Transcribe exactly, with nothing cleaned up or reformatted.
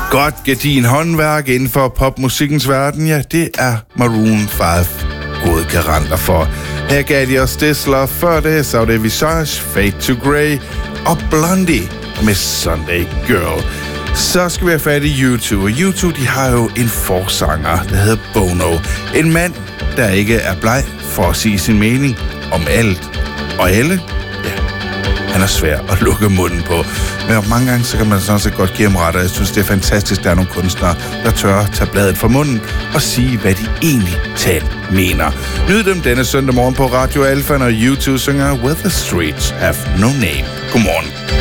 Godt gedin håndværk inden for popmusikkens verden, ja, det er Maroon fem gode garanter for. Her gav de os Dissler, før det Saudi Visage, Fade to Grey og Blondie med Sunday Girl. Så skal vi have fat i U to, og U to, de har jo en forsanger, der hedder Bono. En mand, der ikke er bleg for at sige sin mening om alt og alle. Ja, han er svær at lukke munden på. Men mange gange, så kan man sådan set godt give ham ret, og jeg synes, det er fantastisk, der er nogle kunstnere, der tør tage bladet fra munden og sige, hvad de egentlig talt mener. Nyd dem denne søndag morgen på Radio Alfa, når U to synger Where the Streets Have No Name. Godmorgen.